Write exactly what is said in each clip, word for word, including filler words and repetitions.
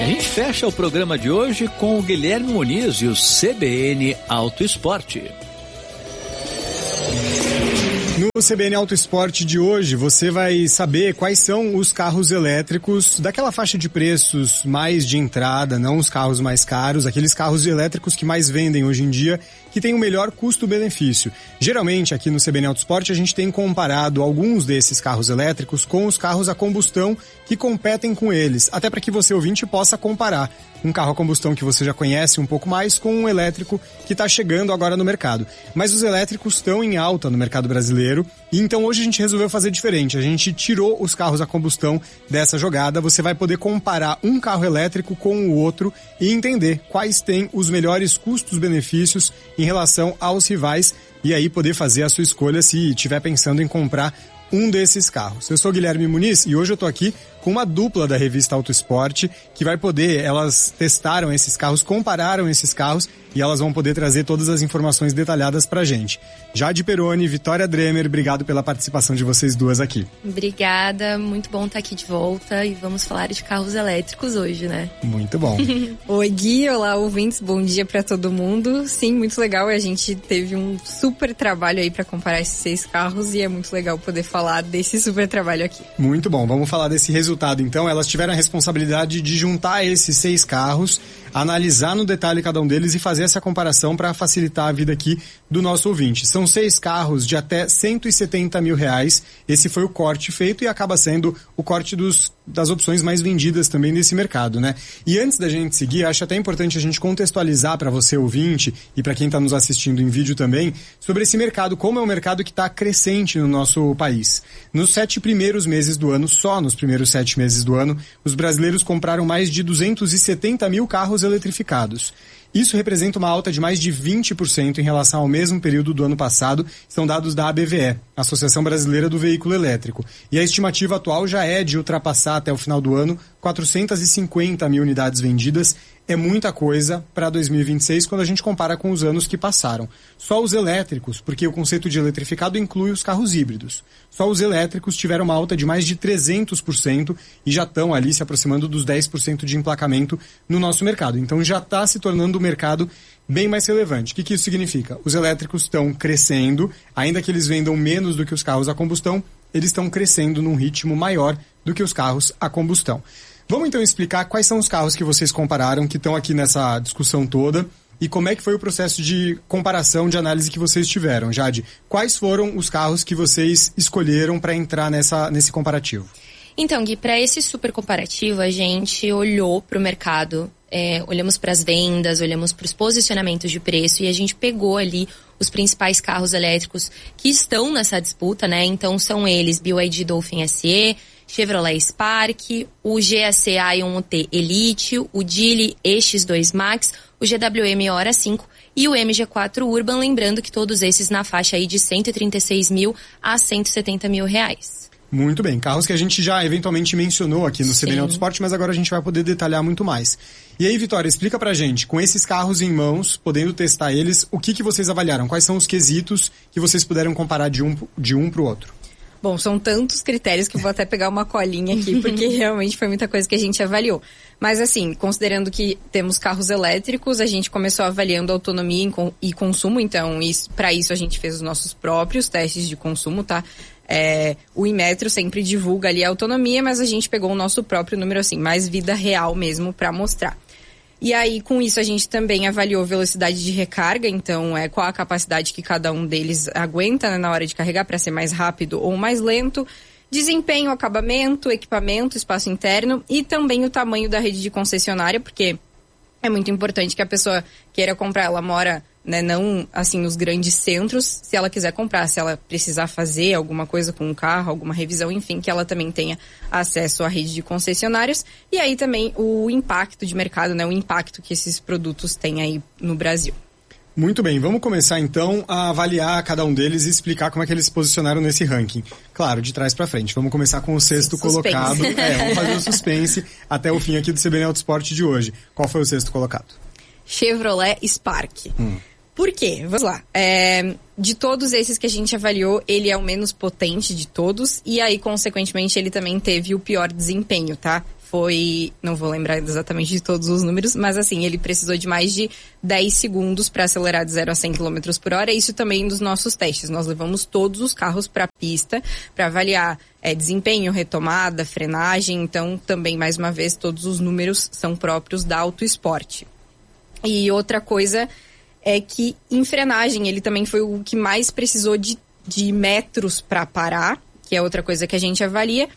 A gente fecha o programa de hoje com o Guilherme Muniz e o C B N Auto Esporte. No C B N Auto Esporte de hoje, você vai saber quais são os carros elétricos daquela faixa de preços mais de entrada, não os carros mais caros, aqueles carros elétricos que mais vendem hoje em dia, que tem o melhor custo-benefício. Geralmente, aqui no C B N Auto Esporte, a gente tem comparado alguns desses carros elétricos com os carros a combustão que competem com eles, até para que você, ouvinte, possa comparar um carro a combustão que você já conhece um pouco mais com um elétrico que está chegando agora no mercado. Mas os elétricos estão em alta no mercado brasileiro, e então hoje a gente resolveu fazer diferente. A gente tirou os carros a combustão dessa jogada. Você vai poder comparar um carro elétrico com o outro e entender quais têm os melhores custos-benefícios em relação aos rivais, e aí poder fazer a sua escolha se estiver pensando em comprar um desses carros. Eu sou Guilherme Muniz e hoje eu tô aqui com uma dupla da revista Auto Esporte que vai poder, elas testaram esses carros, compararam esses carros e elas vão poder trazer todas as informações detalhadas pra gente. Jade Peroni, Vitória Dremer, obrigado pela participação de vocês duas aqui. Obrigada, muito bom estar aqui de volta e vamos falar de carros elétricos hoje, né? Muito bom. Oi Gui, olá ouvintes, bom dia pra todo mundo. Sim, muito legal, a gente teve um super trabalho aí pra comparar esses seis carros e é muito legal poder falar desse super trabalho aqui. Muito bom, vamos falar desse resultado então. Elas tiveram a responsabilidade de juntar esses seis carros, analisar no detalhe cada um deles e fazer essa comparação para facilitar a vida aqui do nosso ouvinte. São seis carros de até cento e setenta mil reais. Esse foi o corte feito e acaba sendo o corte dos, das opções mais vendidas também nesse mercado, né? E antes da gente seguir, acho até importante a gente contextualizar para você ouvinte e para quem está nos assistindo em vídeo também, sobre esse mercado, como é um mercado que está crescente no nosso país. Nos sete primeiros meses do ano, só nos primeiros sete meses do ano, os brasileiros compraram mais de duzentos e setenta mil carros eletrificados. Isso representa uma alta de mais de vinte por cento em relação ao mesmo período do ano passado, são dados da A B V E, Associação Brasileira do Veículo Elétrico. E a estimativa atual já é de ultrapassar até o final do ano quatrocentas e cinquenta mil unidades vendidas. É muita coisa para dois mil e vinte e seis quando a gente compara com os anos que passaram. Só os elétricos, porque o conceito de eletrificado inclui os carros híbridos. Só os elétricos tiveram uma alta de mais de trezentos por cento e já estão ali se aproximando dos dez por cento de emplacamento no nosso mercado. Então já está se tornando um mercado bem mais relevante. O que, que isso significa? Os elétricos estão crescendo, ainda que eles vendam menos do que os carros a combustão, eles estão crescendo num ritmo maior do que os carros a combustão. Vamos então explicar quais são os carros que vocês compararam, que estão aqui nessa discussão toda, e como é que foi o processo de comparação, de análise que vocês tiveram. Jade, quais foram os carros que vocês escolheram para entrar nessa, nesse comparativo? Então, Gui, para esse super comparativo, a gente olhou para o mercado, é, olhamos para as vendas, olhamos para os posicionamentos de preço e a gente pegou ali os principais carros elétricos que estão nessa disputa, né? Então, são eles B Y D Dolphin S E, Chevrolet Spark, o G A C Ion U T Elite, o Geely E X dois Max, o G W M Hora cinco e o M G quatro Urban, lembrando que todos esses na faixa aí de cento e trinta e seis mil a cento e setenta mil reais. Muito bem, carros que a gente já eventualmente mencionou aqui no C B N Auto Esporte, mas agora a gente vai poder detalhar muito mais. E aí, Vitória, explica pra gente, com esses carros em mãos, podendo testar eles, o que, que vocês avaliaram? Quais são os quesitos que vocês puderam comparar de um, de um pro outro? Bom, são tantos critérios que eu vou até pegar uma colinha aqui, porque realmente foi muita coisa que a gente avaliou. Mas assim, considerando que temos carros elétricos, a gente começou avaliando autonomia e consumo, então isso, para isso a gente fez os nossos próprios testes de consumo, tá? É, o Inmetro sempre divulga ali a autonomia, mas a gente pegou o nosso próprio número, assim, mais vida real mesmo para mostrar. E aí, com isso, a gente também avaliou velocidade de recarga, então é qual a capacidade que cada um deles aguenta, né, na hora de carregar para ser mais rápido ou mais lento. Desempenho, acabamento, equipamento, espaço interno e também o tamanho da rede de concessionária, porque é muito importante que a pessoa queira comprar, ela mora, né, não assim nos grandes centros, se ela quiser comprar, se ela precisar fazer alguma coisa com o carro, alguma revisão, enfim, que ela também tenha acesso à rede de concessionários. E aí também o impacto de mercado, né, o impacto que esses produtos têm aí no Brasil. Muito bem, vamos começar então a avaliar cada um deles e explicar como é que eles se posicionaram nesse ranking. Claro, de trás pra frente. Vamos começar com o sexto suspense. colocado. É, vamos fazer o suspense até o fim aqui do C B N Auto Esporte de hoje. Qual foi o sexto colocado? Chevrolet Spark. Hum. Por quê? Vamos lá. É, de todos esses que a gente avaliou, ele é o menos potente de todos e aí, consequentemente, ele também teve o pior desempenho, tá? foi, não vou lembrar exatamente de todos os números, mas assim, ele precisou de mais de dez segundos para acelerar de zero a cem quilômetros por hora. Isso também dos nossos testes. Nós levamos todos os carros para a pista para avaliar é, desempenho, retomada, frenagem. Então, também, mais uma vez, todos os números são próprios da Auto Sport. E outra coisa é que em frenagem ele também foi o que mais precisou de, de metros para parar, que é outra coisa que a gente avalia.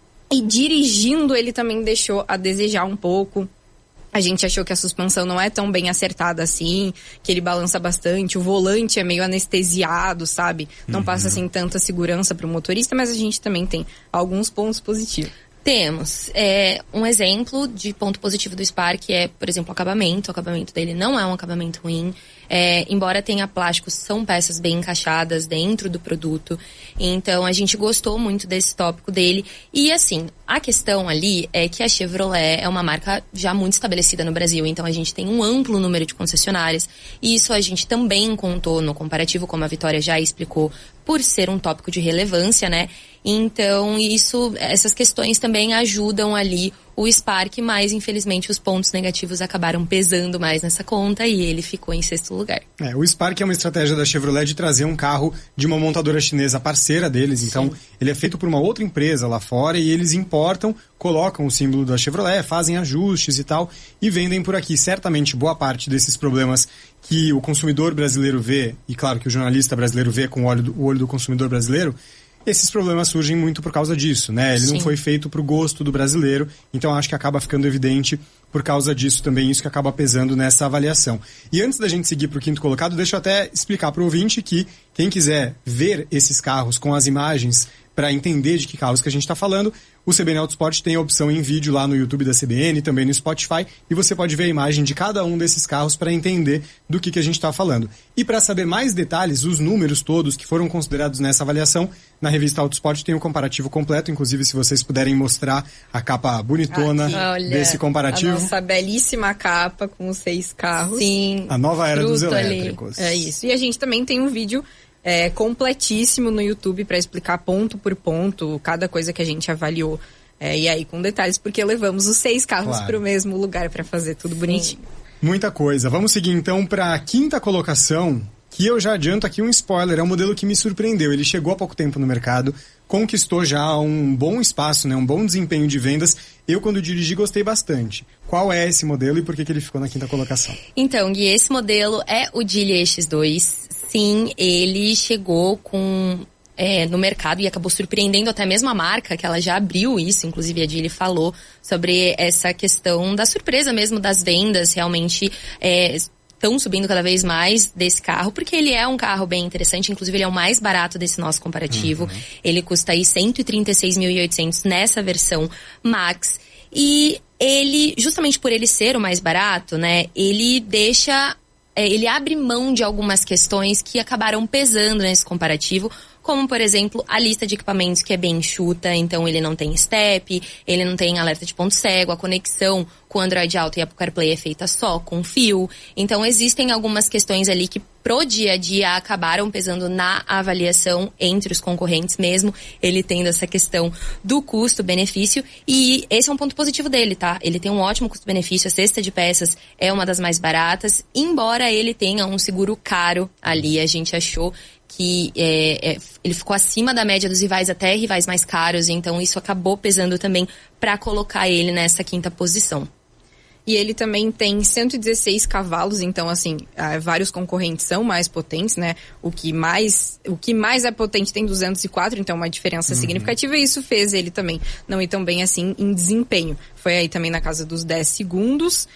E dirigindo ele também deixou a desejar um pouco. A gente achou que a suspensão não é tão bem acertada assim, que ele balança bastante, o volante é meio anestesiado, sabe? Não uhum. passa assim tanta segurança para o motorista, mas a gente também tem alguns pontos positivos. Temos. É, um exemplo de ponto positivo do Spark é, por exemplo, o acabamento. O acabamento dele não é um acabamento ruim. É, embora tenha plásticos, são peças bem encaixadas dentro do produto. Então, a gente gostou muito desse tópico dele. E, assim, a questão ali é que a Chevrolet é uma marca já muito estabelecida no Brasil. Então, a gente tem um amplo número de concessionárias. E isso a gente também contou no comparativo, como a Vitória já explicou, por ser um tópico de relevância, né? Então, isso, essas questões também ajudam ali o Spark, mas infelizmente os pontos negativos acabaram pesando mais nessa conta e ele ficou em sexto lugar. É, o Spark é uma estratégia da Chevrolet de trazer um carro de uma montadora chinesa parceira deles, então Sim. ele é feito por uma outra empresa lá fora e eles importam, colocam o símbolo da Chevrolet, fazem ajustes e tal e vendem por aqui. Certamente boa parte desses problemas que o consumidor brasileiro vê, e claro que o jornalista brasileiro vê com o olho do, o olho do consumidor brasileiro, esses problemas surgem muito por causa disso, né? Ele Sim. não foi feito pro gosto do brasileiro, então acho que acaba ficando evidente por causa disso também, isso que acaba pesando nessa avaliação. E antes da gente seguir pro quinto colocado, deixa eu até explicar pro ouvinte que quem quiser ver esses carros com as imagens para entender de que carros que a gente está falando, o C B N Autosport tem a opção em vídeo lá no YouTube da C B N, também no Spotify, e você pode ver a imagem de cada um desses carros para entender do que, que a gente está falando. E para saber mais detalhes, os números todos que foram considerados nessa avaliação, na revista Autosport tem o comparativo completo, inclusive se vocês puderem mostrar a capa bonitona Aqui, desse comparativo. A nossa belíssima capa com os seis carros. Sim. A nova era dos elétricos. Ali. É isso. E a gente também tem um vídeo É, completíssimo no YouTube para explicar ponto por ponto cada coisa que a gente avaliou. É, e aí com detalhes, porque levamos os seis carros claro. para o mesmo lugar para fazer tudo bonitinho. Muita coisa. Vamos seguir então para a quinta colocação, que eu já adianto aqui um spoiler, é um modelo que me surpreendeu. Ele chegou há pouco tempo no mercado, conquistou já um bom espaço, né, um bom desempenho de vendas. Eu, quando dirigi, gostei bastante. Qual é esse modelo e por que, que ele ficou na quinta colocação? Então, Gui, esse modelo é o Geely E X dois. Sim, ele chegou com, é, no mercado e acabou surpreendendo até mesmo a marca, que ela já abriu isso, inclusive a Geely falou sobre essa questão da surpresa mesmo das vendas, realmente é, estão subindo cada vez mais desse carro, porque ele é um carro bem interessante, inclusive ele é o mais barato desse nosso comparativo, uhum. ele custa aí cento e trinta e seis mil e oitocentos nessa versão Max, e ele, justamente por ele ser o mais barato, né, ele deixa... ele abre mão de algumas questões que acabaram pesando nesse comparativo, como, por exemplo, a lista de equipamentos que é bem enxuta, então ele não tem step, ele não tem alerta de ponto cego, a conexão com o Android Auto e Apple CarPlay é feita só com fio. Então, existem algumas questões ali que pro dia a dia acabaram pesando na avaliação entre os concorrentes mesmo, ele tendo essa questão do custo-benefício, e esse é um ponto positivo dele, tá? Ele tem um ótimo custo-benefício, a cesta de peças é uma das mais baratas, embora ele tenha um seguro caro ali, a gente achou que é, é, ele ficou acima da média dos rivais, até rivais mais caros, então isso acabou pesando também para colocar ele nessa quinta posição. E ele também tem cento e dezesseis cavalos, então, assim, vários concorrentes são mais potentes, né? O que mais, o que mais é potente tem duzentos e quatro, então uma diferença uhum. significativa, e isso fez ele também não ir tão bem assim em desempenho. Foi aí também na casa dos dez segundos.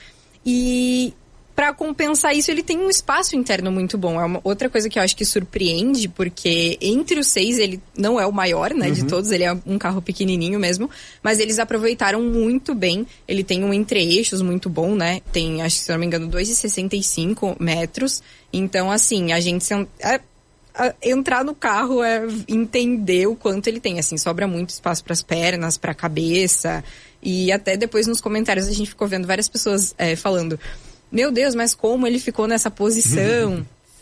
E para compensar isso, ele tem um espaço interno muito bom. É uma outra coisa que eu acho que surpreende, porque entre os seis ele não é o maior, né, uhum. de todos, ele é um carro pequenininho mesmo, mas eles aproveitaram muito bem. Ele tem um entre-eixos muito bom, né, tem, acho que se não me engano, dois vírgula sessenta e cinco metros. Então, assim, a gente... É, a, entrar no carro é entender o quanto ele tem, assim, sobra muito espaço para as pernas, para a cabeça, e até depois nos comentários a gente ficou vendo várias pessoas é, falando... Meu Deus, mas como ele ficou nessa posição?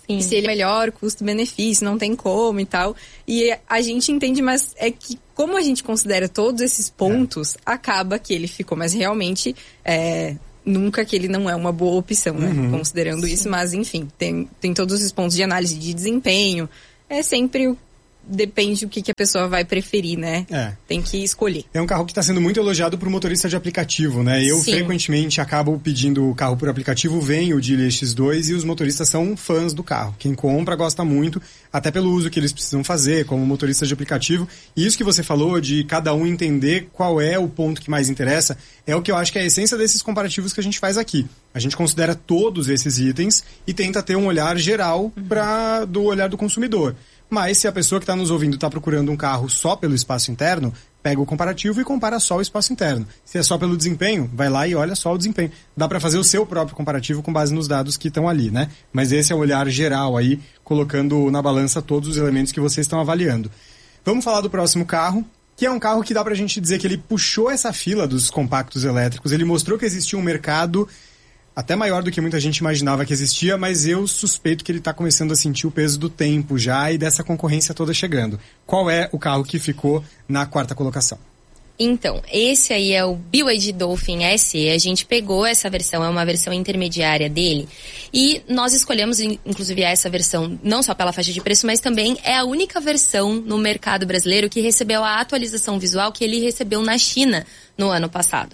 Sim. Se ele é melhor, custo-benefício, não tem como e tal. E a gente entende, mas é que como a gente considera todos esses pontos, é. acaba que ele ficou. Mas realmente, é, nunca que ele não é uma boa opção, né? Uhum. Considerando Sim. isso, mas enfim, tem, tem todos esses pontos de análise de desempenho. É sempre o depende do que, que a pessoa vai preferir, né? É. Tem que escolher. É um carro que está sendo muito elogiado por motorista de aplicativo, né? Eu Sim. frequentemente acabo pedindo o carro por aplicativo, vem o Dealer X dois e os motoristas são fãs do carro. Quem compra gosta muito, até pelo uso que eles precisam fazer como motorista de aplicativo. E isso que você falou de cada um entender qual é o ponto que mais interessa, é o que eu acho que é a essência desses comparativos que a gente faz aqui. A gente considera todos esses itens e tenta ter um olhar geral uhum. pra, do olhar do consumidor. Mas se a pessoa que está nos ouvindo está procurando um carro só pelo espaço interno, pega o comparativo e compara só o espaço interno. Se é só pelo desempenho, vai lá e olha só o desempenho. Dá para fazer o seu próprio comparativo com base nos dados que estão ali, né? Mas esse é o olhar geral aí, colocando na balança todos os elementos que vocês estão avaliando. Vamos falar do próximo carro, que é um carro que dá pra gente dizer que ele puxou essa fila dos compactos elétricos, ele mostrou que existia um mercado até maior do que muita gente imaginava que existia, mas eu suspeito que ele está começando a sentir o peso do tempo já e dessa concorrência toda chegando. Qual é o carro que ficou na quarta colocação? Então, esse aí é o B Y D Dolphin S E. A gente pegou essa versão, é uma versão intermediária dele. E nós escolhemos, inclusive, essa versão não só pela faixa de preço, mas também é a única versão no mercado brasileiro que recebeu a atualização visual que ele recebeu na China no ano passado.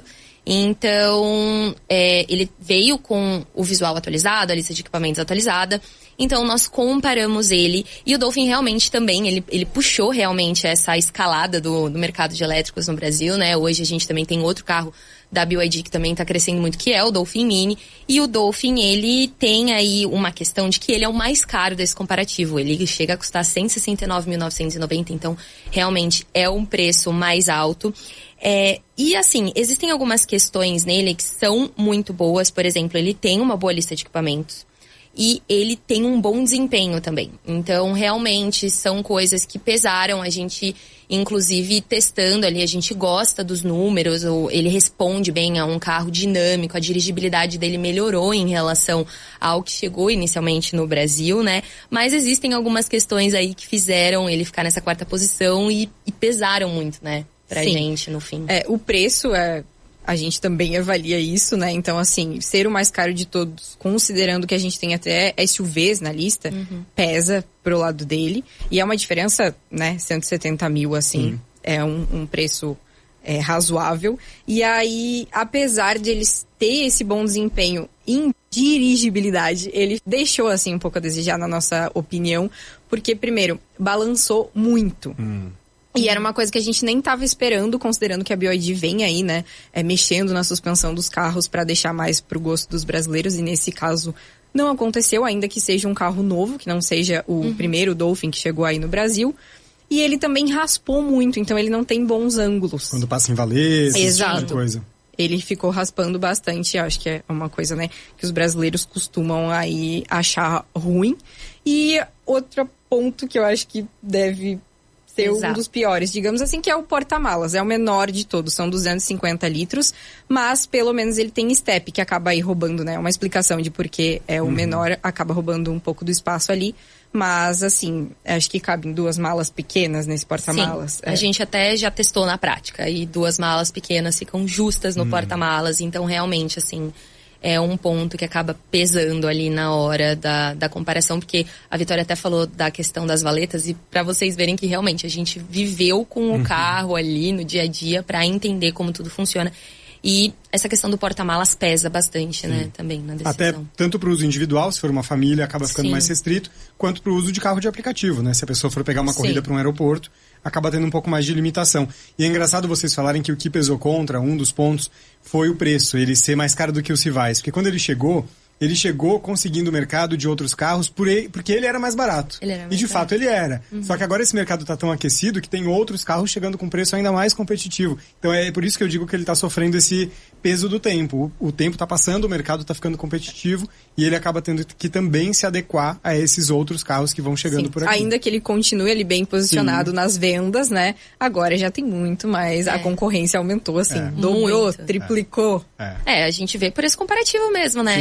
Então, é, ele veio com o visual atualizado, a lista de equipamentos atualizada. Então, nós comparamos ele. E o Dolphin realmente também, ele, ele puxou realmente essa escalada do, do mercado de elétricos no Brasil, né? Hoje a gente também tem outro carro da B Y D que também está crescendo muito, que é o Dolphin Mini. E o Dolphin, ele tem aí uma questão de que ele é o mais caro desse comparativo. Ele chega a custar cento e sessenta e nove mil novecentos e noventa reais, então realmente é um preço mais alto. É, e assim, existem algumas questões nele que são muito boas. Por exemplo, ele tem uma boa lista de equipamentos e ele tem um bom desempenho também. Então, realmente, são coisas que pesaram. A gente, inclusive, testando ali, a gente gosta dos números, ou ele responde bem a um carro dinâmico, a dirigibilidade dele melhorou em relação ao que chegou inicialmente no Brasil, né? Mas existem algumas questões aí que fizeram ele ficar nessa quarta posição e, e pesaram muito, né? Pra Sim. gente, no fim. É, o preço, é, a gente também avalia isso, né? Então, assim, ser o mais caro de todos, considerando que a gente tem até S U Vs na lista, uhum. pesa pro lado dele. E é uma diferença, né? cento e setenta mil, assim, uhum. é um, um preço é, razoável. E aí, apesar de eles ter esse bom desempenho em dirigibilidade, ele deixou, assim, um pouco a desejar, na nossa opinião. Porque, primeiro, balançou muito. Uhum. E era uma coisa que a gente nem estava esperando, considerando que a B Y D vem aí, né, é, mexendo na suspensão dos carros para deixar mais pro gosto dos brasileiros. E nesse caso não aconteceu, ainda que seja um carro novo, que não seja o uhum. primeiro Dolphin que chegou aí no Brasil. E ele também raspou muito, então ele não tem bons ângulos. Quando passa em valência, esse Exato. tipo de coisa. Ele ficou raspando bastante, acho que é uma coisa, né, que os brasileiros costumam aí achar ruim. E outro ponto que eu acho que deve ser Exato. um dos piores, digamos assim, que é o porta-malas. É o menor de todos, são duzentos e cinquenta litros, mas pelo menos ele tem step, que acaba aí roubando, né? Uma explicação de por que é o uhum. menor, acaba roubando um pouco do espaço ali. Mas, assim, acho que cabem duas malas pequenas nesse porta-malas. Sim, é. A gente até já testou na prática. E duas malas pequenas ficam justas no uhum. porta-malas. Então, realmente, assim, é um ponto que acaba pesando ali na hora da, da comparação. Porque a Vitória até falou da questão das valetas. E para vocês verem que, realmente, a gente viveu com o uhum. carro ali no dia a dia para entender como tudo funciona. E essa questão do porta-malas pesa bastante, Sim. né, também na decisão. Até tanto para o uso individual, se for uma família, acaba ficando Sim. mais restrito, quanto para o uso de carro de aplicativo, né? Se a pessoa for pegar uma Sim. corrida para um aeroporto, acaba tendo um pouco mais de limitação. E é engraçado vocês falarem que o que pesou contra, um dos pontos, foi o preço, ele ser mais caro do que o Civais. Porque quando ele chegou, ele chegou conseguindo o mercado de outros carros por ele, porque ele era mais barato. Ele era mais e de barato. fato ele era. Uhum. Só que agora esse mercado está tão aquecido que tem outros carros chegando com preço ainda mais competitivo. Então é por isso que eu digo que ele está sofrendo esse peso do tempo. O, o tempo está passando, o mercado está ficando competitivo e ele acaba tendo que também se adequar a esses outros carros que vão chegando Sim. por aqui. Ainda que ele continue ali bem posicionado Sim. nas vendas, né? Agora já tem muito mais. É. A concorrência aumentou, assim. É. Dobrou, muito. triplicou. É. é, a gente vê por esse comparativo mesmo, né? Sim. A gente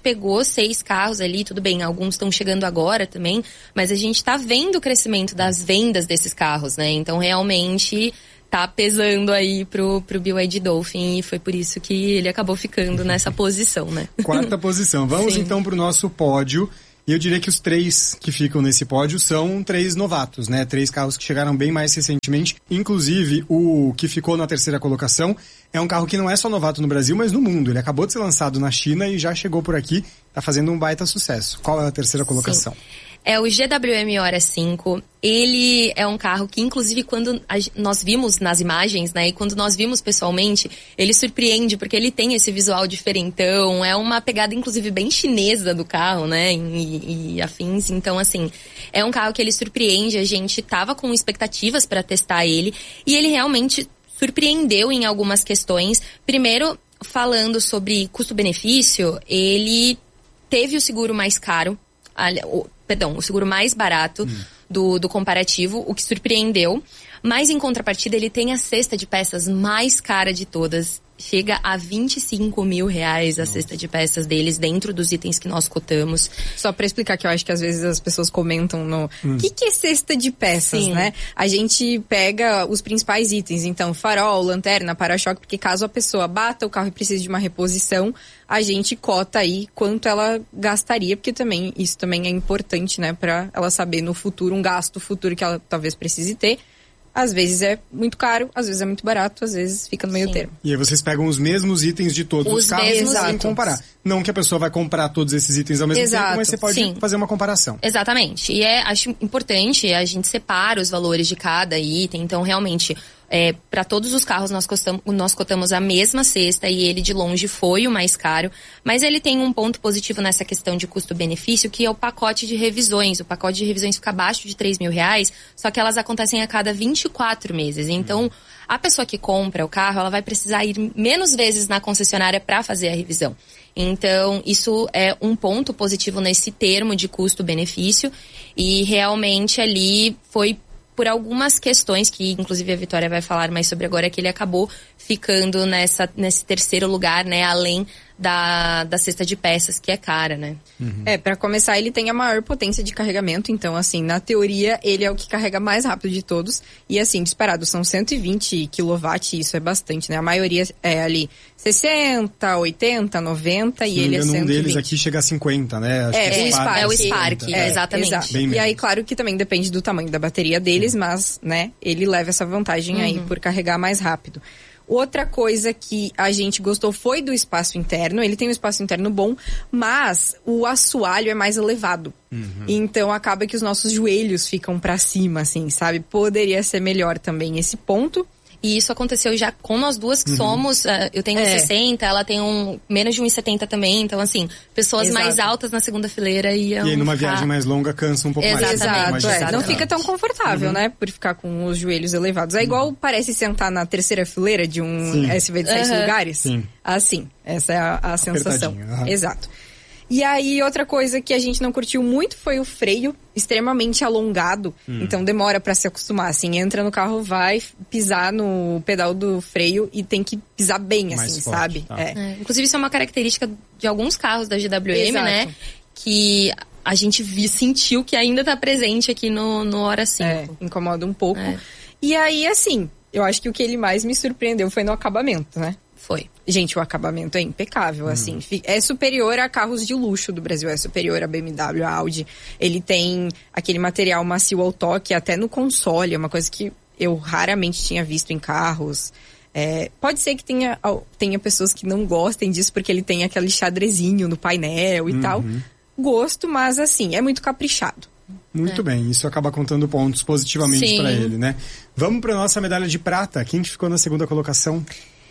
pegou seis carros ali, tudo bem, alguns estão chegando agora também, mas a gente tá vendo o crescimento das vendas desses carros, né? Então, realmente tá pesando aí pro, pro B Y D Dolphin e foi por isso que ele acabou ficando nessa posição, né? Quarta posição. Vamos Sim. então pro nosso pódio. E eu diria que os três que ficam nesse pódio são três novatos, né? Três carros que chegaram bem mais recentemente. Inclusive, o que ficou na terceira colocação é um carro que não é só novato no Brasil, mas no mundo. Ele acabou de ser lançado na China e já chegou por aqui. Tá fazendo um baita sucesso. Qual é a terceira colocação? Sim. É o G W M Hora cinco. Ele é um carro que, inclusive, quando a, nós vimos nas imagens, né, e quando nós vimos pessoalmente, ele surpreende, porque ele tem esse visual diferentão, é uma pegada, inclusive, bem chinesa do carro, né, e, e afins. Então, assim, é um carro que ele surpreende, a gente tava com expectativas para testar ele, e ele realmente surpreendeu em algumas questões. Primeiro, falando sobre custo-benefício, ele teve o seguro mais caro, o, perdão, o seguro mais barato hum. do, do comparativo, o que surpreendeu. Mas, em contrapartida, ele tem a cesta de peças mais cara de todas. Chega a vinte e cinco mil reais a Nossa. cesta de peças deles dentro dos itens que nós cotamos. Só pra explicar, que eu acho que às vezes as pessoas comentam no... O hum. que, que é cesta de peças, Sim. né? A gente pega os principais itens, então farol, lanterna, para-choque, porque caso a pessoa bata o carro e precise de uma reposição, a gente cota aí quanto ela gastaria, porque também isso também é importante, né? Pra ela saber no futuro, um gasto futuro que ela talvez precise ter. Às vezes é muito caro, às vezes é muito barato, às vezes fica no meio Sim. termo. E aí vocês pegam os mesmos itens de todos os, os carros sem comparar. Não que a pessoa vai comprar todos esses itens ao mesmo Exato. tempo, mas você pode Sim. fazer uma comparação. Exatamente. E é, acho importante, a gente separa os valores de cada item. Então, realmente, é, para todos os carros nós cotamos, nós cotamos a mesma cesta e ele de longe foi o mais caro. Mas ele tem um ponto positivo nessa questão de custo-benefício, que é o pacote de revisões. O pacote de revisões fica abaixo de três mil reais, só que elas acontecem a cada vinte e quatro meses. Então, a pessoa que compra o carro, ela vai precisar ir menos vezes na concessionária para fazer a revisão. Então, isso é um ponto positivo nesse termo de custo-benefício e realmente ali foi por algumas questões que, inclusive, a Vitória vai falar mais sobre agora, que ele acabou ficando nessa, nesse terceiro lugar, né, além da, da cesta de peças, que é cara, né? Uhum. É, pra começar, ele tem a maior potência de carregamento, então, assim, na teoria, ele é o que carrega mais rápido de todos, e assim, disparado, são cento e vinte quilowatts, isso é bastante, né? A maioria é ali sessenta, oitenta, noventa, e ele é cento e vinte. Um deles aqui chega a cinquenta, né? Acho é, que o Spark, é o cinquenta. Spark, é, exatamente. Exato. E aí, claro que também depende do tamanho da bateria deles, Sim. mas, né, ele leva essa vantagem uhum. aí por carregar mais rápido. Outra coisa que a gente gostou foi do espaço interno. Ele tem um espaço interno bom, mas o assoalho é mais elevado. Uhum. Então acaba que os nossos joelhos ficam pra cima, assim, sabe? Poderia ser melhor também esse ponto. E isso aconteceu já com nós duas que uhum. somos, uh, eu tenho é. um e sessenta, ela tem um, menos de um e setenta também, então assim, pessoas Exato. mais altas na segunda fileira iam E aí numa ficar... viagem mais longa cansa um pouco Exatamente. mais. Exato, é. Não fica tão confortável, uhum. né, por ficar com os joelhos elevados. É igual uhum. parece sentar na terceira fileira de um Sim. S U V de sete uhum. lugares. Sim. Assim, essa é a, a sensação. Uhum. Exato. E aí, outra coisa que a gente não curtiu muito foi o freio, extremamente alongado. Hum. Então, demora pra se acostumar, assim. Entra no carro, vai pisar no pedal do freio e tem que pisar bem, Mais assim, forte, sabe? Tá. É. É, inclusive, isso é uma característica de alguns carros da G W M, Exato. né? Que a gente vi, sentiu que ainda tá presente aqui no, no Hora cinco. É, incomoda um pouco. É. E aí, assim, eu acho que o que ele mais me surpreendeu foi no acabamento, né? Foi. Gente, o acabamento é impecável, hum. assim. É superior a carros de luxo do Brasil, é superior a B M W, a Audi. Ele tem aquele material macio ao toque, até no console, é uma coisa que eu raramente tinha visto em carros. É, pode ser que tenha, tenha pessoas que não gostem disso, porque ele tem aquele xadrezinho no painel e uhum. tal. Gosto, mas assim, é muito caprichado. Muito é. bem, isso acaba contando pontos positivamente para ele, né? Vamos para nossa medalha de prata. Quem que ficou na segunda colocação?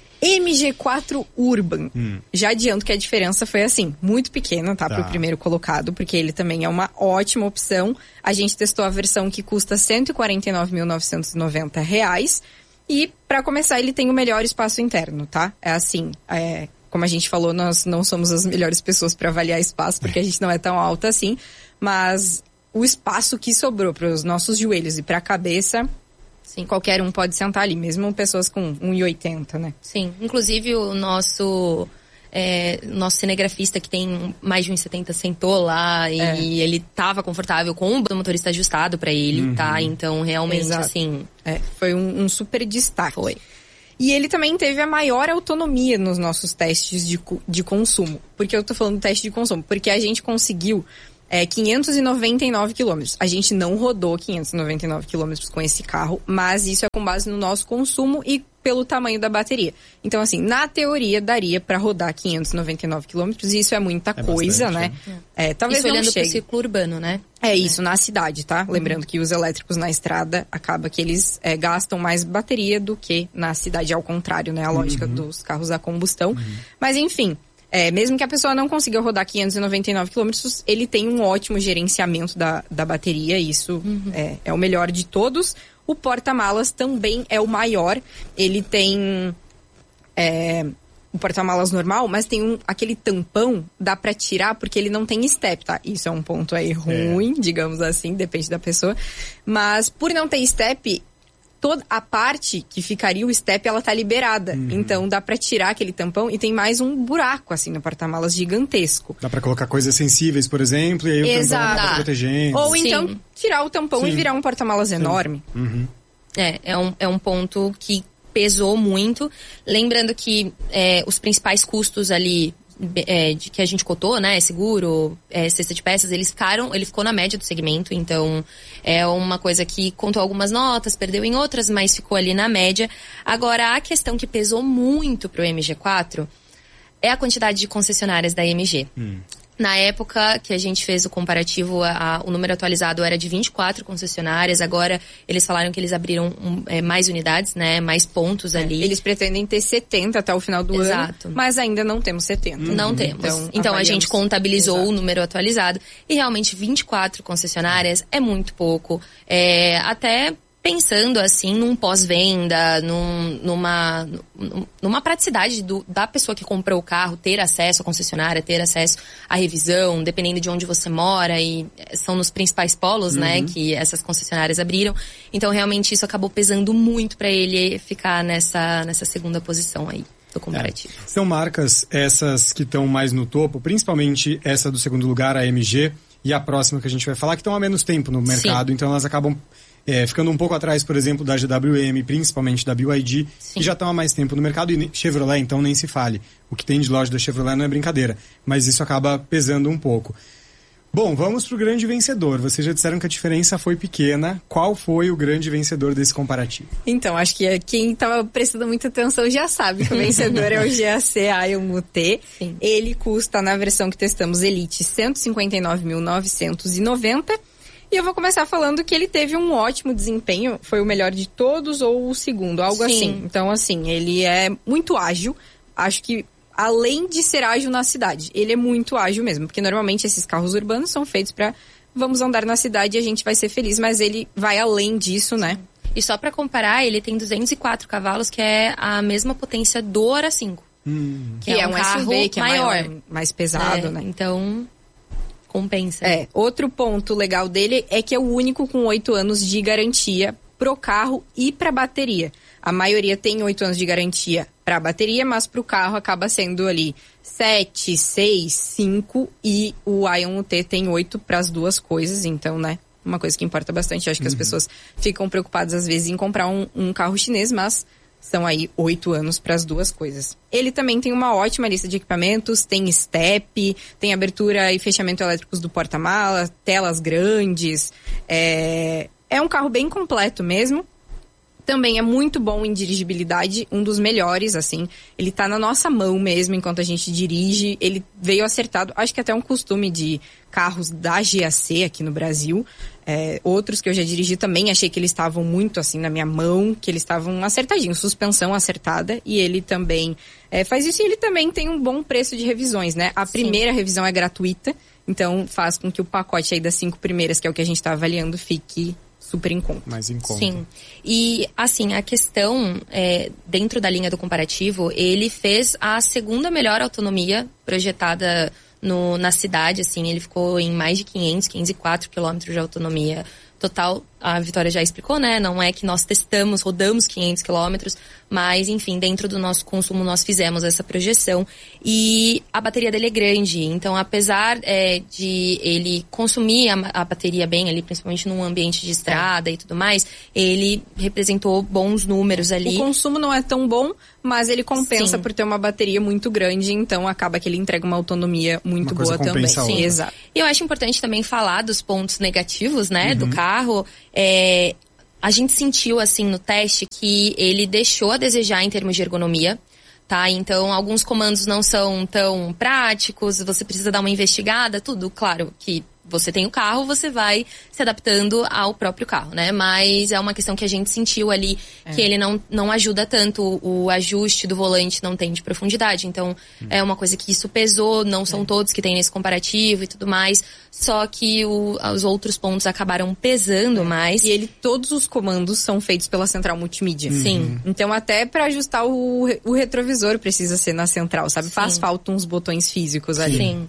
M G quatro Urban. Hum. Já adianto que a diferença foi assim, muito pequena, tá? tá. Pro primeiro colocado, porque ele também é uma ótima opção. A gente testou a versão que custa cento e quarenta e nove mil novecentos e noventa reais. E, para começar, ele tem o melhor espaço interno, tá? É assim, é, como a gente falou, nós não somos as melhores pessoas para avaliar espaço, porque a gente não é tão alta assim. Mas o espaço que sobrou para os nossos joelhos e para a cabeça... Sim, qualquer um pode sentar ali, mesmo pessoas com um e oitenta, né? Sim, inclusive o nosso É, nosso cinegrafista que tem mais de um e setenta sentou lá e É. ele tava confortável com o motorista ajustado pra ele, Uhum. tá? Então, realmente, Exato. assim... É, foi um, um super destaque. Foi. E ele também teve a maior autonomia nos nossos testes de, cu- de consumo. Por que eu tô falando teste de consumo? Porque a gente conseguiu é, quinhentos e noventa e nove quilômetros. A gente não rodou quinhentos e noventa e nove quilômetros com esse carro, mas isso é com base no nosso consumo e pelo tamanho da bateria. Então, assim, na teoria, daria pra rodar quinhentos e noventa e nove quilômetros, e isso é muita É coisa, bastante, né? É, talvez Isso não olhando pro chegue. círculo urbano, né? É isso, na cidade, tá? Lembrando que os elétricos na estrada, acaba que eles é, gastam mais bateria do que na cidade, ao contrário, né? A lógica dos carros a combustão. Mas, enfim, é, mesmo que a pessoa não consiga rodar quinhentos e noventa e nove quilômetros, ele tem um ótimo gerenciamento da, da bateria, isso é, é o melhor de todos. O porta-malas também é o maior, ele tem... É, o porta-malas normal, mas tem um, aquele tampão, dá pra tirar porque ele não tem step, tá? Isso é um ponto aí ruim, digamos assim, depende da pessoa. Mas por não ter step, toda a parte que ficaria o step, ela tá liberada. Então dá pra tirar aquele tampão e tem mais um buraco, assim, no porta-malas gigantesco. Dá pra colocar coisas sensíveis, por exemplo, e aí o tampão Exato. acaba protegendo. Ou Sim. então tirar o tampão Sim. e virar um porta-malas enorme. Uhum. É, é um, é um ponto que pesou muito. Lembrando que é, os principais custos ali é, de que a gente cotou, né, seguro, é, cesta de peças, eles ficaram, ele ficou na média do segmento, então é uma coisa que contou algumas notas, perdeu em outras, mas ficou ali na média. Agora, a questão que pesou muito pro M G quatro é a quantidade de concessionárias da M G. Hum. Na época que a gente fez o comparativo, a, a, o número atualizado era de vinte e quatro concessionárias. Agora, eles falaram que eles abriram um, é, mais unidades, né? Mais pontos ali. Eles pretendem ter setenta até o final do Exato. ano, mas ainda não temos setenta. Não temos. Então, então a gente avaliamos- contabilizou Exato. o número atualizado. E realmente, vinte e quatro concessionárias é muito pouco. É, até pensando assim num pós-venda, num, numa, numa praticidade do, da pessoa que comprou o carro, ter acesso à concessionária, ter acesso à revisão, dependendo de onde você mora, e são nos principais polos, né, que essas concessionárias abriram. Então, realmente, isso acabou pesando muito para ele ficar nessa, nessa segunda posição aí do comparativo. É. São marcas essas que estão mais no topo, principalmente essa do segundo lugar, a M G, e a próxima que a gente vai falar, que estão há menos tempo no mercado, então elas acabam É, ficando um pouco atrás, por exemplo, da G W M, principalmente da B Y D, Sim. que já estão há mais tempo no mercado, e Chevrolet, então, nem se fale. O que tem de loja da Chevrolet não é brincadeira, mas isso acaba pesando um pouco. Bom, vamos pro grande vencedor. Vocês já disseram que a diferença foi pequena. Qual foi o grande vencedor desse comparativo? Então, acho que quem tava prestando muita atenção já sabe que o vencedor é o G A C Ion U T. Sim. Ele custa, na versão que testamos, Elite, cento e cinquenta e nove mil novecentos e noventa. E eu vou começar falando que ele teve um ótimo desempenho, foi o melhor de todos ou o segundo, algo Sim. assim. Então, assim, ele é muito ágil. Acho que, além de ser ágil na cidade, ele é muito ágil mesmo. Porque, normalmente, esses carros urbanos são feitos pra vamos andar na cidade e a gente vai ser feliz. Mas ele vai além disso, né? E só pra comparar, ele tem duzentos e quatro cavalos, que é a mesma potência do Hora cinco. Hum. Que, é um, carro S U V, que é maior. maior, mais pesado, É, né? Então, compensa. É, outro ponto legal dele é que é o único com oito anos de garantia pro carro e pra bateria. A maioria tem oito anos de garantia pra bateria, mas pro carro acaba sendo ali sete, seis, cinco e o Ion U T tem oito pras duas coisas, então, né? Uma coisa que importa bastante. Eu acho que as pessoas ficam preocupadas às vezes em comprar um, um carro chinês, mas são aí oito anos para as duas coisas. Ele também tem uma ótima lista de equipamentos, tem step, tem abertura e fechamento elétricos do porta-mala, telas grandes. É... é um carro bem completo mesmo. Também é muito bom em dirigibilidade, um dos melhores, assim. Ele tá na nossa mão mesmo enquanto a gente dirige. Ele veio acertado, acho que até um costume de carros da G A C aqui no Brasil. É, outros que eu já dirigi também, achei que eles estavam muito assim na minha mão, que eles estavam acertadinhos, suspensão acertada. E ele também é, faz isso, e ele também tem um bom preço de revisões, né? A Sim. primeira revisão é gratuita, então faz com que o pacote aí das cinco primeiras, que é o que a gente tá avaliando, fique super em conta. Mais em conta. Sim. E, assim, a questão, é, dentro da linha do comparativo, ele fez a segunda melhor autonomia projetada no, na cidade, assim. Ele ficou em mais de quinhentos, quinhentos e quatro quilômetros de autonomia total a Vitória já explicou, né? Não é que nós testamos, rodamos quinhentos quilômetros, mas, enfim, dentro do nosso consumo nós fizemos essa projeção. E a bateria dele é grande, então apesar é, de ele consumir a, a bateria bem ali, principalmente num ambiente de estrada e tudo mais, ele representou bons números ali. O consumo não é tão bom, mas ele compensa Sim. por ter uma bateria muito grande, então acaba que ele entrega uma autonomia muito Uma coisa boa também. compensa a outra. Sim, exato. E eu acho importante também falar dos pontos negativos, né, uhum. do carro. É, a gente sentiu, assim, no teste que ele deixou a desejar em termos de ergonomia, tá? Então, alguns comandos não são tão práticos, você precisa dar uma investigada, tudo, claro que você tem o carro, você vai se adaptando ao próprio carro, né? Mas é uma questão que a gente sentiu ali, é. que ele não, não ajuda tanto, o ajuste do volante não tem de profundidade. Então, hum. é uma coisa que isso pesou, não são é. todos que tem nesse comparativo e tudo mais. Só que o, os outros pontos acabaram pesando é. mais. E ele, todos os comandos são feitos pela central multimídia. Uhum. Sim. Então, até para ajustar o, o retrovisor precisa ser na central, sabe? Sim. Faz falta uns botões físicos ali. Sim.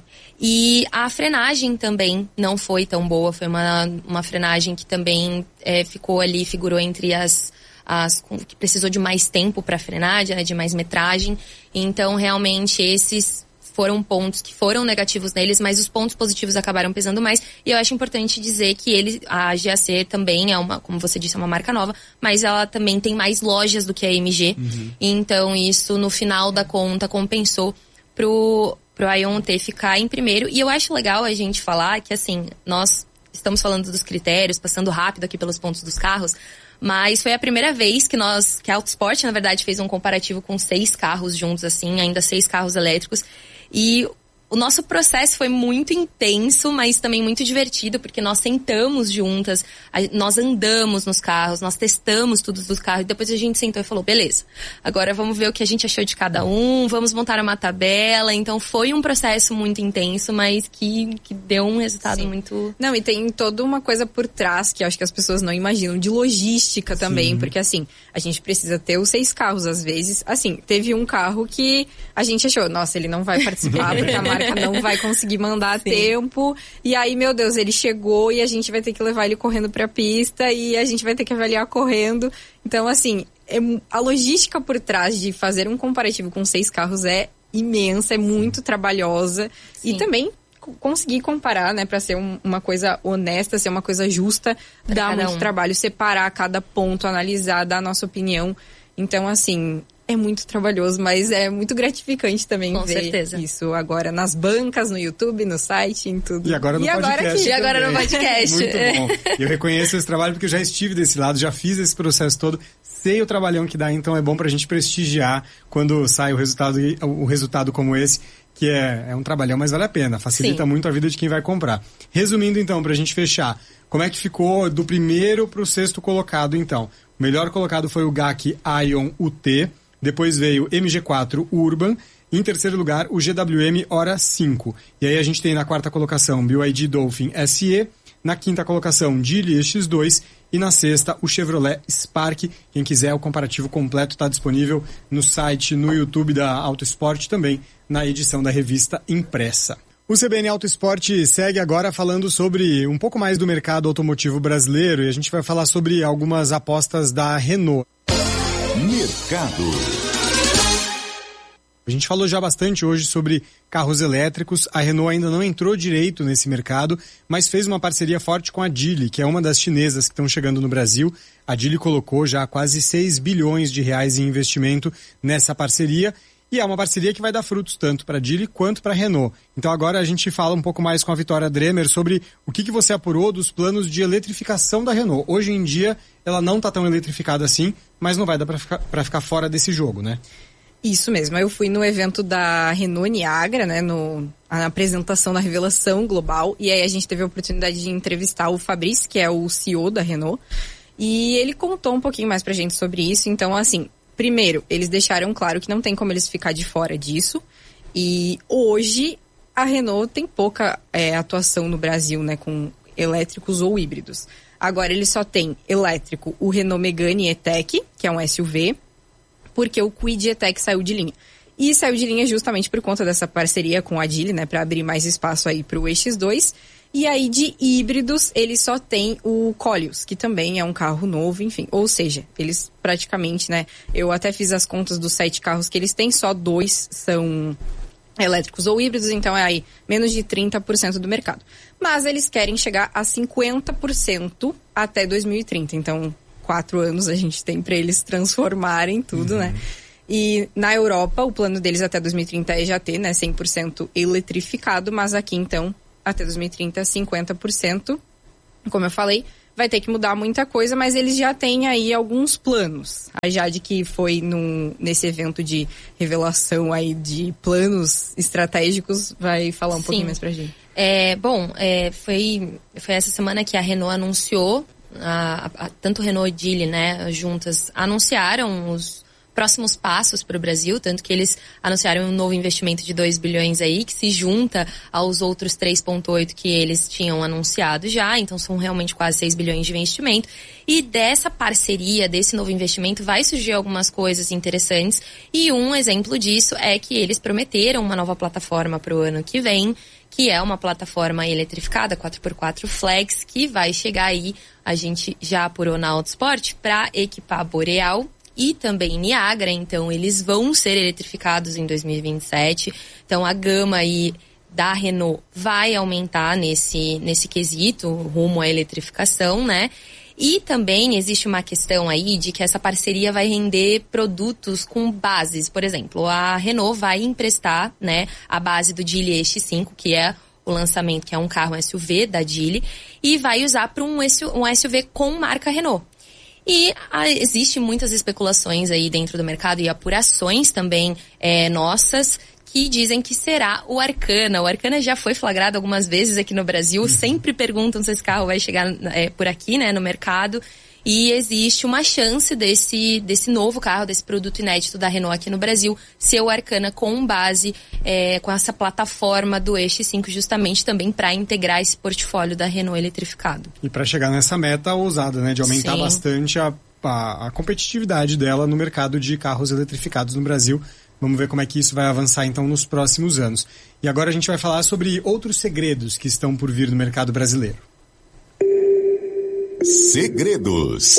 E a frenagem também não foi tão boa, foi uma, uma frenagem que também é, ficou ali, figurou entre as, as que precisou de mais tempo para frenagem, né, de mais metragem. Então, realmente, esses foram pontos que foram negativos neles, mas os pontos positivos acabaram pesando mais. E eu acho importante dizer que ele, a G A C também é uma, como você disse, é uma marca nova, mas ela também tem mais lojas do que a M G. Uhum. Então, isso, no final da conta, compensou pro... pro Ionter ficar em primeiro. E eu acho legal a gente falar que, assim, nós estamos falando dos critérios, passando rápido aqui pelos pontos dos carros, mas foi a primeira vez que nós, que a Autosport, na verdade, fez um comparativo com seis carros juntos, assim, ainda seis carros elétricos. E o nosso processo foi muito intenso, mas também muito divertido, porque nós sentamos juntas, a, nós andamos nos carros, nós testamos tudo dos carros, e depois a gente sentou e falou, beleza, agora vamos ver o que a gente achou de cada um, vamos montar uma tabela. Então foi um processo muito intenso, mas que, que deu um resultado Sim. muito... Não, e tem toda uma coisa por trás que eu acho que as pessoas não imaginam, de logística também, Sim. porque assim, a gente precisa ter os seis carros às vezes. Assim, teve um carro que a gente achou, nossa, ele não vai participar porque a marca não vai conseguir mandar a tempo. E aí, meu Deus, ele chegou e a gente vai ter que levar ele correndo pra pista e a gente vai ter que avaliar correndo. Então, assim, é, a logística por trás de fazer um comparativo com seis carros é imensa, é muito trabalhosa. Sim. E também conseguir comparar, né, pra ser um, uma coisa honesta, ser uma coisa justa, pra dá muito um. trabalho, separar cada ponto, analisar, dar a nossa opinião. Então, assim... é muito trabalhoso, mas é muito gratificante também Com ver certeza. isso agora nas bancas, no YouTube, no site, em tudo. E agora no e podcast agora aqui. E agora no podcast. Muito bom. Eu reconheço esse trabalho porque eu já estive desse lado, já fiz esse processo todo, sei o trabalhão que dá, então é bom pra gente prestigiar quando sai o resultado, o resultado como esse, que é, é um trabalhão, mas vale a pena, facilita Sim. muito a vida de quem vai comprar. Resumindo então, pra gente fechar, como é que ficou do primeiro pro sexto colocado então? O melhor colocado foi o G A C Ion U T, depois veio M G quatro Urban, e em terceiro lugar o G W M Hora cinco. E aí a gente tem na quarta colocação B Y D Dolphin S E, na quinta colocação Geely X dois e na sexta o Chevrolet Spark. Quem quiser o comparativo completo está disponível no site, no YouTube da Autosport, também na edição da revista impressa. O C B N Autosport segue agora falando sobre um pouco mais do mercado automotivo brasileiro e a gente vai falar sobre algumas apostas da Renault. Mercado. A gente falou já bastante hoje sobre carros elétricos. A Renault ainda não entrou direito nesse mercado, mas fez uma parceria forte com a Geely, que é uma das chinesas que estão chegando no Brasil. A Geely colocou já quase seis bilhões de reais em investimento nessa parceria. E é uma parceria que vai dar frutos tanto para a Geely quanto para a Renault. Então agora a gente fala um pouco mais com a Vitória Dremer sobre o que, que você apurou dos planos de eletrificação da Renault. Hoje em dia ela não está tão eletrificada assim, mas não vai dar para ficar, para ficar fora desse jogo, né? Isso mesmo, eu fui no evento da Renault Niagara, né, no, na apresentação da revelação global, e aí a gente teve a oportunidade de entrevistar o Fabrice, que é o C E O da Renault, e ele contou um pouquinho mais pra gente sobre isso. Então, assim, primeiro, eles deixaram claro que não tem como eles ficar de fora disso, e hoje a Renault tem pouca é, atuação no Brasil, né, com elétricos ou híbridos. Agora ele só tem elétrico o Renault Megane E-Tech, que é um S U V, porque o Kwid E-Tech saiu de linha. E saiu de linha justamente por conta dessa parceria com a Geely, né, para abrir mais espaço aí pro E X dois. E aí, de híbridos, eles só tem o Koleos, que também é um carro novo, enfim. Ou seja, eles praticamente, né? Eu até fiz as contas dos sete carros que eles têm, só dois são elétricos ou híbridos, então é aí menos de trinta por cento do mercado. Mas eles querem chegar a cinquenta por cento até dois mil e trinta. Então, quatro anos a gente tem para eles transformarem tudo, uhum. né? E na Europa, o plano deles até dois mil e trinta é já ter, né, cem por cento eletrificado, mas aqui, então, até dois mil e trinta, cinquenta por cento. Como eu falei, vai ter que mudar muita coisa, mas eles já têm aí alguns planos. A Jade, que foi num, nesse evento de revelação aí de planos estratégicos, vai falar um Sim. pouquinho mais pra gente. É, bom, é, foi, foi essa semana que a Renault anunciou, a, a, tanto Renault e Geely, né, juntas, anunciaram os próximos passos para o Brasil, tanto que eles anunciaram um novo investimento de dois bilhões aí, que se junta aos outros três vírgula oito que eles tinham anunciado já, então são realmente quase seis bilhões de investimento. E dessa parceria, desse novo investimento, vai surgir algumas coisas interessantes, e um exemplo disso é que eles prometeram uma nova plataforma para o ano que vem, que é uma plataforma eletrificada quatro por quatro Flex, que vai chegar aí, a gente já apurou na Autosport, para equipar Boreal e também Niagara, então eles vão ser eletrificados em dois mil e vinte e sete. Então a gama aí da Renault vai aumentar nesse, nesse quesito, rumo à eletrificação, né? E também existe uma questão aí de que essa parceria vai render produtos com bases. Por exemplo, a Renault vai emprestar, né, a base do Geely X cinco, que é o lançamento, que é um carro S U V da Geely, e vai usar para um, um S U V com marca Renault. E ah, existe muitas especulações aí dentro do mercado e apurações também é, nossas que dizem que será o Arcana. O Arcana já foi flagrado algumas vezes aqui no Brasil, uhum. sempre perguntam se esse carro vai chegar é, por aqui, né, no mercado. E existe uma chance desse, desse novo carro, desse produto inédito da Renault aqui no Brasil, ser o Arcana com base, é, com essa plataforma do X cinco, justamente também para integrar esse portfólio da Renault eletrificado. E para chegar nessa meta ousada, né, de aumentar Sim. bastante a, a, a competitividade dela no mercado de carros eletrificados no Brasil. Vamos ver como é que isso vai avançar, então, nos próximos anos. E agora a gente vai falar sobre outros segredos que estão por vir no mercado brasileiro. Segredos.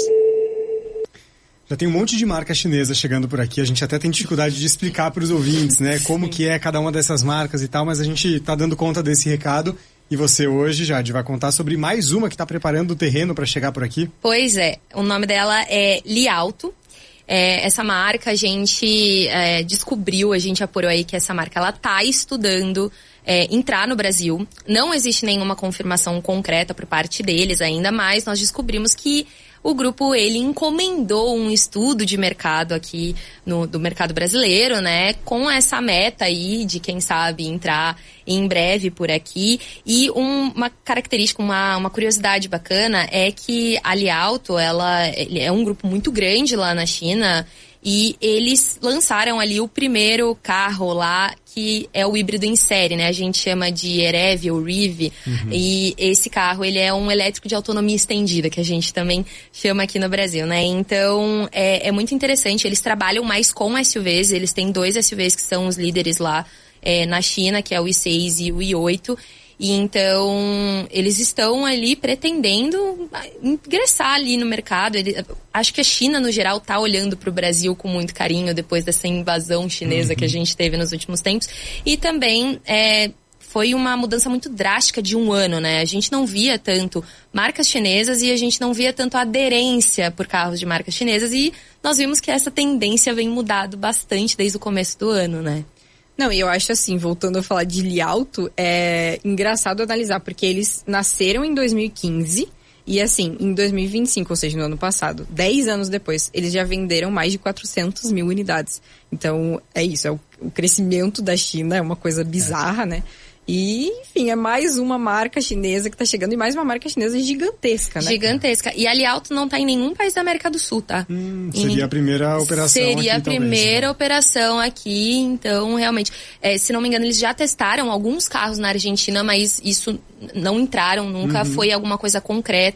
Já tem um monte de marca chinesa chegando por aqui, a gente até tem dificuldade de explicar para os ouvintes, né, como que é cada uma dessas marcas e tal, mas a gente está dando conta desse recado. E você hoje, Jade, vai contar sobre mais uma que está preparando o terreno para chegar por aqui? Pois é, o nome dela é Li Auto. É, essa marca a gente é, descobriu, a gente apurou aí que essa marca ela tá estudando é, entrar no Brasil. Não existe nenhuma confirmação concreta por parte deles ainda, mas nós descobrimos que o grupo ele encomendou um estudo de mercado aqui no, do mercado brasileiro, né, com essa meta aí de quem sabe entrar em breve por aqui. E um, uma característica, uma, uma curiosidade bacana é que a Li Auto, ela é um grupo muito grande lá na China e eles lançaram ali o primeiro carro lá que é o híbrido em série, né? A gente chama de Erev ou Riv. Uhum. E esse carro, ele é um elétrico de autonomia estendida, que a gente também chama aqui no Brasil, né? Então, é, é muito interessante. Eles trabalham mais com S U Vs. Eles têm dois S U Vs que são os líderes lá é, na China, que é o i seis e o i oito. E então, eles estão ali pretendendo ingressar ali no mercado. Ele, acho que a China, no geral, está olhando para o Brasil com muito carinho depois dessa invasão chinesa uhum. que a gente teve nos últimos tempos. E também é, foi uma mudança muito drástica de um ano, né? A gente não via tanto marcas chinesas e a gente não via tanto aderência por carros de marcas chinesas. E nós vimos que essa tendência vem mudado bastante desde o começo do ano, né? Não, e eu acho assim, voltando a falar de Li Auto, é engraçado analisar, porque eles nasceram em dois mil e quinze e assim, em dois mil e vinte e cinco, ou seja, no ano passado, dez anos depois, eles já venderam mais de quatrocentas mil unidades. Então, é isso, é o, o crescimento da China, é uma coisa bizarra, é. né? E, enfim, é mais uma marca chinesa que tá chegando e mais uma marca chinesa gigantesca, né? Gigantesca. E a Li Auto não tá em nenhum país da América do Sul, tá? Hum, seria em... a primeira operação seria aqui, Seria a primeira talvez, né? operação aqui, então, realmente... É, se não me engano, eles já testaram alguns carros na Argentina, mas isso não entraram, nunca uhum. foi alguma coisa concreta.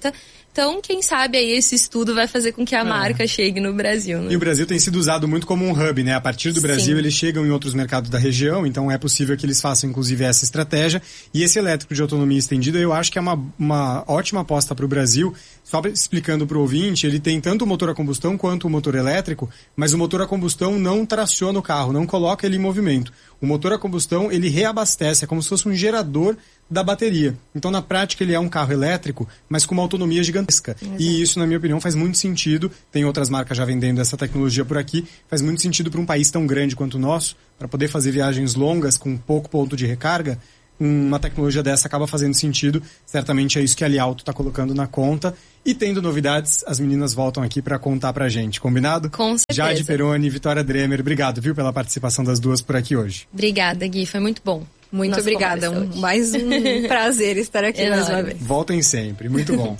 Então, quem sabe aí esse estudo vai fazer com que a é. marca chegue no Brasil. Né? E o Brasil tem sido usado muito como um hub, né? A partir do Brasil, Sim. eles chegam em outros mercados da região, então é possível que eles façam, inclusive, essa estratégia. E esse elétrico de autonomia estendida, eu acho que é uma, uma ótima aposta para o Brasil. Só explicando para o ouvinte, ele tem tanto o motor a combustão quanto o motor elétrico, mas o motor a combustão não traciona o carro, não coloca ele em movimento. O motor a combustão, ele reabastece, é como se fosse um gerador da bateria. Então, na prática, ele é um carro elétrico, mas com uma autonomia gigantesca. Exato. E isso, na minha opinião, faz muito sentido. Tem outras marcas já vendendo essa tecnologia por aqui. Faz muito sentido para um país tão grande quanto o nosso, para poder fazer viagens longas com pouco ponto de recarga. Uma tecnologia dessa acaba fazendo sentido. Certamente é isso que a Li-Auto está colocando na conta. E tendo novidades, as meninas voltam aqui para contar pra gente. Combinado? Com certeza. Jade Peroni e Vitória Dremer, obrigado, viu, pela participação das duas por aqui hoje. Obrigada, Gui. Foi muito bom. Muito Nossa, obrigada. Um, mais um prazer estar aqui mais uma vez. Voltem sempre. Muito bom.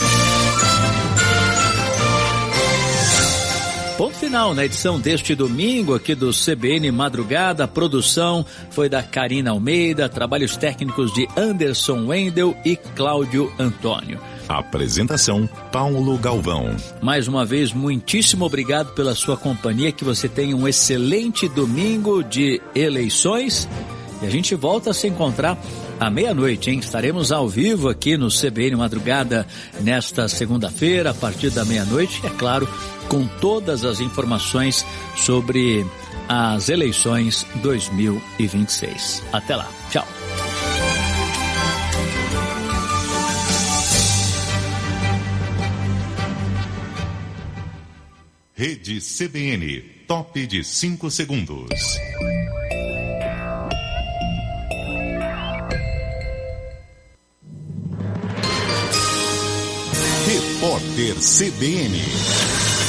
Ponto final na edição deste domingo aqui do C B N Madrugada. A produção foi da Karina Almeida, trabalhos técnicos de Anderson Wendel e Cláudio Antônio. Apresentação, Paulo Galvão. Mais uma vez, muitíssimo obrigado pela sua companhia, que você tenha um excelente domingo de eleições. E a gente volta a se encontrar à meia-noite, hein? Estaremos ao vivo aqui no C B N Madrugada nesta segunda-feira, a partir da meia-noite, é claro, com todas as informações sobre as eleições dois mil e vinte e seis. Até lá. Tchau. Rede C B N, top de cinco segundos. Repórter C B N.